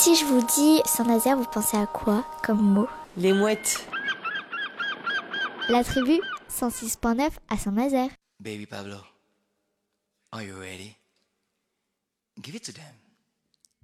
Si je vous dis Saint-Nazaire, vous pensez à quoi comme mot? Les mouettes. La tribu 106.9 à Saint-Nazaire. Baby Pablo, are you ready? Give it to them.